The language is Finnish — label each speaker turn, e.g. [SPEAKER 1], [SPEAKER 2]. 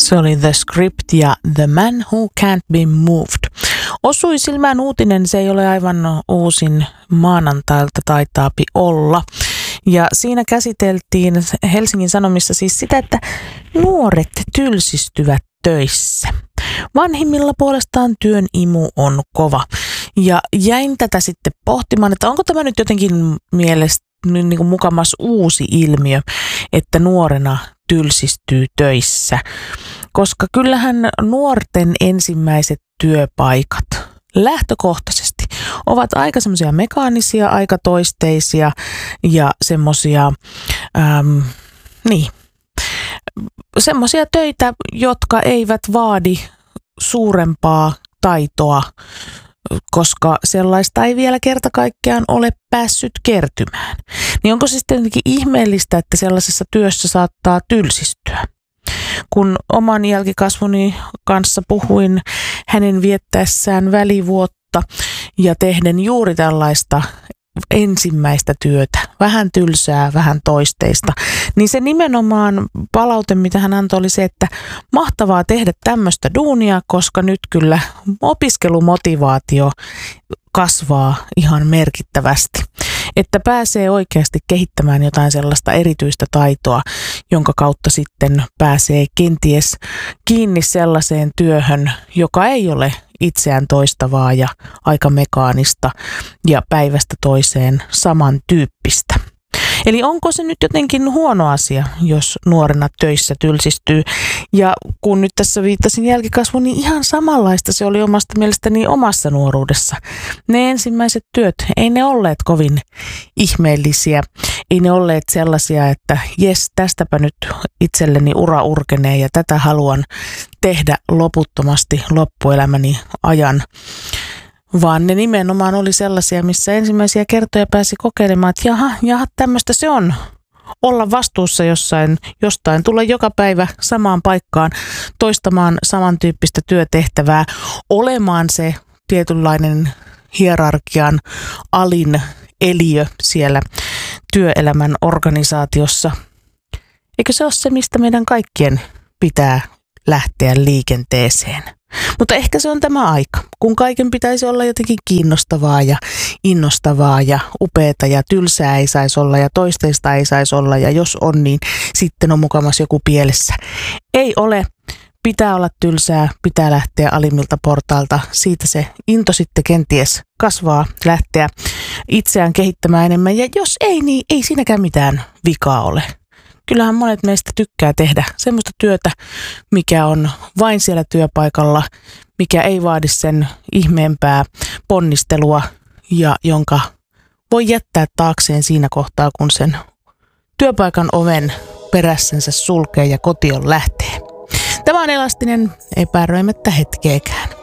[SPEAKER 1] Se oli The Script ja The Man Who Can't Be Moved. Osui silmään uutinen, se ei ole aivan uusin maanantailta, taitaapi olla. Ja siinä käsiteltiin Helsingin Sanomissa siis sitä, että nuoret tylsistyvät töissä. Vanhimmilla puolestaan työn imu on kova. Ja jäin tätä sitten pohtimaan, että onko tämä nyt jotenkin mielestä niin kuin mukamas uusi ilmiö, että nuorena tylsistyy töissä. Koska kyllähän nuorten ensimmäiset työpaikat lähtökohtaisesti ovat aika semmoisia mekaanisia, aika toisteisia ja semmoisia semmoisia töitä, jotka eivät vaadi suurempaa taitoa, koska sellaista ei vielä kerta kaikkiaan ole päässyt kertymään. Niin onko se sitten jotenkin ihmeellistä, että sellaisessa työssä saattaa tylsistyä? Kun oman jälkikasvuni kanssa puhuin hänen viettäessään välivuotta ja tehden juuri tällaista ensimmäistä työtä, vähän tylsää, vähän toisteista, niin se nimenomaan palaute, mitä hän antoi, oli se, että mahtavaa tehdä tämmöistä duunia, koska nyt kyllä opiskelumotivaatio kasvaa ihan merkittävästi. Että pääsee oikeasti kehittämään jotain sellaista erityistä taitoa, jonka kautta sitten pääsee kenties kiinni sellaiseen työhön, joka ei ole itseään toistavaa ja aika mekaanista ja päivästä toiseen samantyyppistä. Eli onko se nyt jotenkin huono asia, jos nuorena töissä tylsistyy? Ja kun nyt tässä viittasin jälkikasvuun, niin ihan samanlaista se oli omasta mielestäni omassa nuoruudessa. Ne ensimmäiset työt, ei ne olleet kovin ihmeellisiä. Ei ne olleet sellaisia, että jes, tästäpä nyt itselleni ura urkenee ja tätä haluan tehdä loputtomasti loppuelämäni ajan. Vaan ne nimenomaan oli sellaisia, missä ensimmäisiä kertoja pääsi kokeilemaan, että jaha, tämmöistä se on. Olla vastuussa jostain, tulla joka päivä samaan paikkaan, toistamaan samantyyppistä työtehtävää, olemaan se tietynlainen hierarkian alin eliö siellä työelämän organisaatiossa. Eikö se ole se, mistä meidän kaikkien pitää lähteä liikenteeseen? Mutta ehkä se on tämä aika, kun kaiken pitäisi olla jotenkin kiinnostavaa ja innostavaa ja upeata ja tylsää ei saisi olla ja toisteista ei saisi olla ja jos on, niin sitten on mukamas joku pielessä. Ei ole, pitää olla tylsää, pitää lähteä alimmilta portaalta, siitä se into sitten kenties kasvaa, lähteä itseään kehittämään enemmän ja jos ei, niin ei siinäkään mitään vikaa ole. Kyllähän monet meistä tykkää tehdä semmoista työtä, mikä on vain siellä työpaikalla, mikä ei vaadi sen ihmeempää ponnistelua ja jonka voi jättää taakseen siinä kohtaa, kun sen työpaikan oven perässensä sulkee ja kotiin lähtee. Tämä on Elastinen, epäröimättä hetkeäkään.